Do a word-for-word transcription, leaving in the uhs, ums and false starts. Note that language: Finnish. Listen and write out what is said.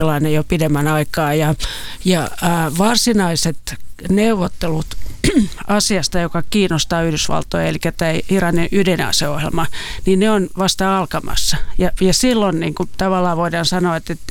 sellainen jo pidemmän aikaa ja, ja ää, varsinaiset neuvottelut asiasta, joka kiinnostaa Yhdysvaltoja, eli tämä Iranin ydinaseohjelma, niin ne on vasta alkamassa. Ja, ja silloin niin kuin tavallaan voidaan sanoa, että